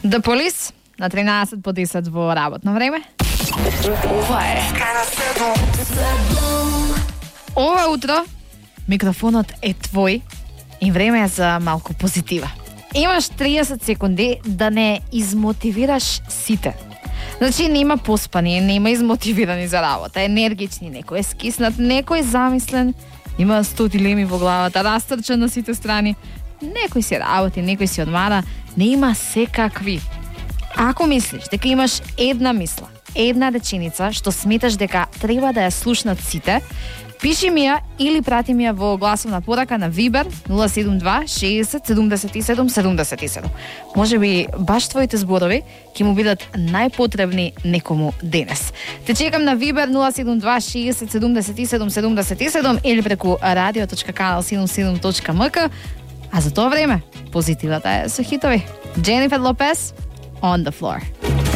The Police на 13 по 10 во работно време. Ова утро микрофонот е твој и време е за малку позитива. Имаш 30 секунди да не измотивираш сите. Значи нема поспани, нема измотивирани за работа, енергични, некој е скиснат, некој замислен, има 100 дилеми во главата, растрчан на сите страни, некој си работи, некој си одмара, не има секакви. Ако мислиш дека имаш една мисла, една реченица што сметаш дека треба да ја слушнат сите, пиши ми ја или прати ми ја во гласовна порака на Viber 072 60 77 77. Може би баш твоите зборови ќе му бидат најпотребни некому денес. Те чекам на Viber 072 60 77 77 или преку radio.kanal77.mk. А за тоа време, позитивата е со хитови. Jennifer Lopez, On the Floor.